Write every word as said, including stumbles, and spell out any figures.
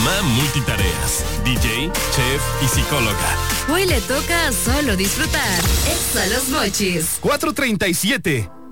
mamá multitareas, D J, chef y psicóloga. Hoy le toca solo disfrutar. Exa Los Mochis. cuatro treinta y siete.